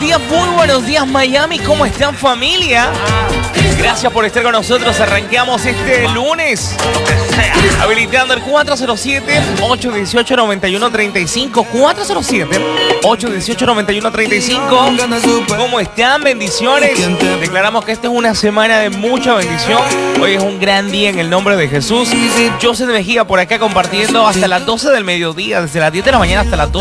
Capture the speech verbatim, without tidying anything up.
días, muy buenos días Miami, ¿cómo están familia? Gracias por estar con nosotros, arranqueamos este lunes habilitando el cuatro cero siete, ocho uno ocho, nueve uno tres cinco, cuatro cero siete, ocho uno ocho, nueve uno tres cinco. ¿Cómo están? Bendiciones. Declaramos que esta es una semana de mucha bendición. Hoy es un gran día en el nombre de Jesús. José de Mejía por acá compartiendo hasta las doce del mediodía, desde las diez de la mañana hasta las doce.